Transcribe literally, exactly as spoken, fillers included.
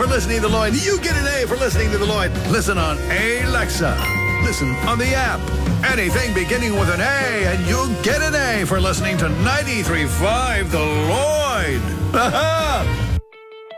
listening to The Lloyd. You get an A for listening to The Lloyd. Listen on Alexa. Listen on the app. Anything beginning with an A, and you'll get an A for listening to ninety-three point five The Lloyd. Ha-ha!